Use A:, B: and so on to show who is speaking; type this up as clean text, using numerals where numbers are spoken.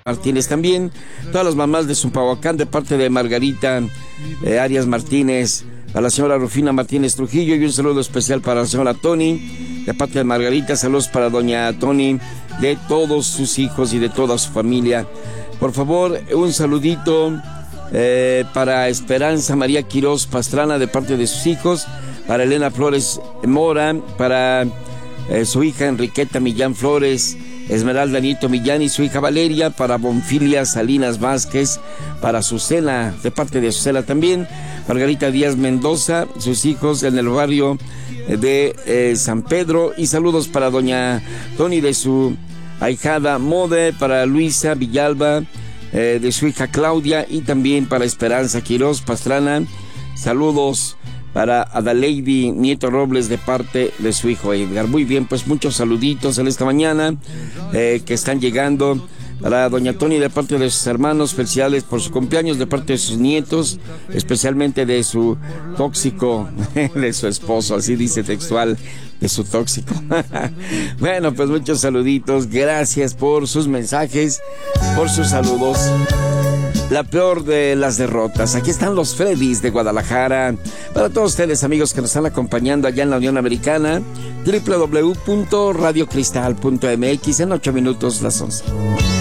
A: Martínez también, todas las mamás de Zumpahuacán de parte de Margarita Arias Martínez, a la señora Rufina Martínez Trujillo, y un saludo especial para la señora Tony de parte de Margarita. Saludos para doña Tony, de todos sus hijos y de toda su familia. Por favor, un saludito para Esperanza María Quirós Pastrana de parte de sus hijos, para Elena Flores Mora, para su hija Enriqueta Millán Flores, Esmeralda Nieto Millán y su hija Valeria, para Bonfilia Salinas Vázquez, para Susela, de parte de Susela también, Margarita Díaz Mendoza, sus hijos en el barrio de San Pedro, y saludos para doña Tony de su ahijada Mode, para Luisa Villalba, de su hija Claudia, y también para Esperanza Quirós Pastrana. Saludos para Adaleidi Nieto Robles de parte de su hijo Edgar. Muy bien, pues muchos saluditos en esta mañana que están llegando. Para doña Tony de parte de sus hermanos, felicidades por su cumpleaños, de parte de sus nietos, especialmente de su tóxico, de su esposo, así dice textual, de su tóxico. Bueno, pues muchos saluditos, gracias por sus mensajes, por sus saludos. La peor de las derrotas. Aquí están los Freddys de Guadalajara. Para todos ustedes, amigos que nos están acompañando allá en la Unión Americana, www.radiocristal.mx, en 8 minutos las 11.